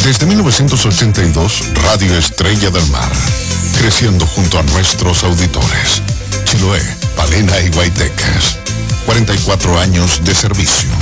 Desde 1982, Radio Estrella del Mar, creciendo junto a nuestros auditores. Chiloé, Palena y Guaytecas. 44 años de servicio.